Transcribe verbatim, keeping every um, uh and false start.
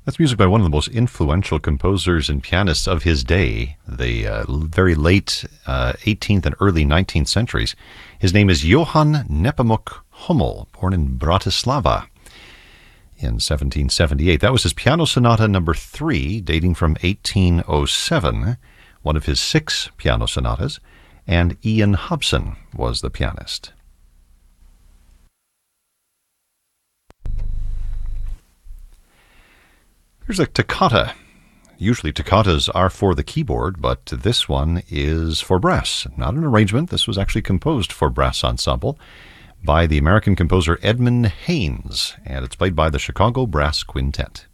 That's music by one of the most influential composers and pianists of his day, the uh, very late uh, eighteenth and early nineteenth centuries. His name is Johann Nepomuk Hummel, born in Bratislava in seventeen seventy-eight. That was his Piano Sonata number three, dating from eighteen oh seven, one of his six piano sonatas, and Ian Hobson was the pianist. Here's a toccata. Usually toccatas are for the keyboard, but this one is for brass. Not an arrangement. This was actually composed for brass ensemble by the American composer Edmund Haynes, and it's played by the Chicago Brass Quintet.